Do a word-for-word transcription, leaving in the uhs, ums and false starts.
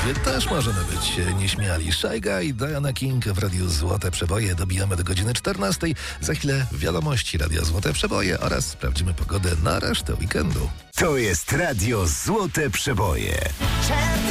weekendzie też możemy być nieśmiali. Shy Guy, Diana King w Radiu Złote Przeboje. Dobijamy do godziny czternastej. Za chwilę wiadomości Radia Złote Przeboje oraz sprawdzimy pogodę na resztę weekendu. To jest Radio Złote Przeboje.